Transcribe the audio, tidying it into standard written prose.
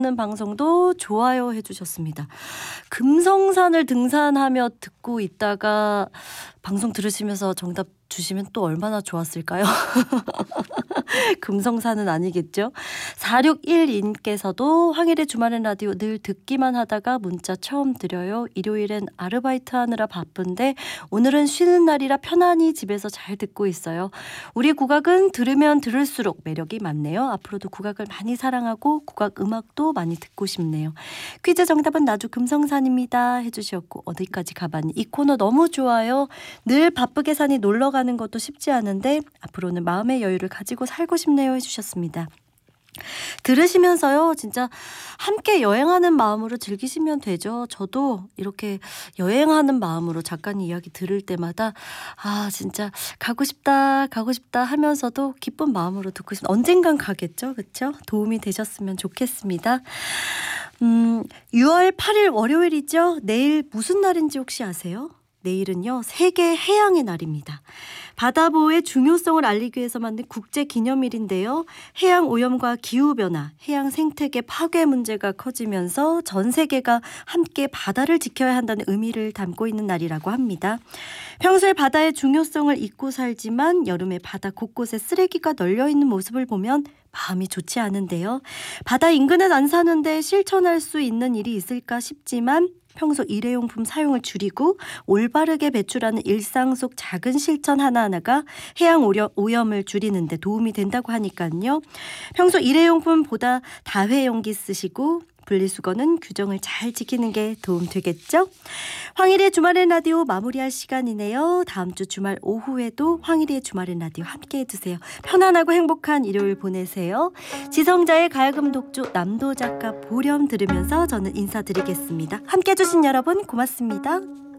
는 방송도 좋아요 해주셨습니다. 금성산을 등산하며 듣고 있다가 방송 들으시면서 정답 주시면 또 얼마나 좋았을까요? 금성산은 아니겠죠? 4612님께서도 황일의 주말엔 라디오 늘 듣기만 하다가 문자 처음 드려요. 일요일엔 아르바이트 하느라 바쁜데 오늘은 쉬는 날이라 편안히 집에서 잘 듣고 있어요. 우리 국악은 들으면 들을수록 매력이 많네요. 앞으로도 국악을 많이 사랑하고 국악 음악도 많이 듣고 싶네요. 퀴즈 정답은 나주 금성산입니다 해주셨고, 어디까지 가봤니? 이 코너 너무 좋아요. 늘 바쁘게 사니 놀러 가는 것도 쉽지 않은데 앞으로는 마음의 여유를 가지고 살고 싶네요 해주셨습니다. 들으시면서요, 진짜 함께 여행하는 마음으로 즐기시면 되죠. 저도 이렇게 여행하는 마음으로 작가님 이야기 들을 때마다 진짜 가고 싶다 하면서도 기쁜 마음으로 듣고 있습니다. 언젠간 가겠죠, 그렇죠? 도움이 되셨으면 좋겠습니다. 6월 8일 월요일이죠. 내일 무슨 날인지 혹시 아세요? 내일은요, 세계 해양의 날입니다. 바다보호의 중요성을 알리기 위해서 만든 국제기념일인데요. 해양 오염과 기후변화, 해양 생태계 파괴 문제가 커지면서 전 세계가 함께 바다를 지켜야 한다는 의미를 담고 있는 날이라고 합니다. 평소에 바다의 중요성을 잊고 살지만 여름에 바다 곳곳에 쓰레기가 널려있는 모습을 보면 마음이 좋지 않은데요. 바다 인근은 안 사는데 실천할 수 있는 일이 있을까 싶지만 평소 일회용품 사용을 줄이고 올바르게 배출하는 일상 속 작은 실천 하나하나가 해양 오염을 줄이는 데 도움이 된다고 하니까요. 평소 일회용품보다 다회용기 쓰시고 분리수거는 규정을 잘 지키는 게 도움 되겠죠? 황일의 주말엔 라디오 마무리할 시간이네요. 다음 주 주말 오후에도 황일의 주말엔 라디오 함께 해주세요. 편안하고 행복한 일요일 보내세요. 지성자의 가야금 독주 남도 작가 보렴 들으면서 저는 인사드리겠습니다. 함께 해주신 여러분 고맙습니다.